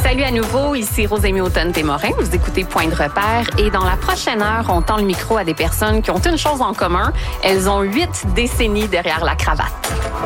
Salut à nouveau, ici Rosémie Automne-Témorin. Vous écoutez Point de repère et dans la prochaine heure, on tend le micro à des personnes qui ont une chose en commun. Elles ont 8 décennies derrière la cravate.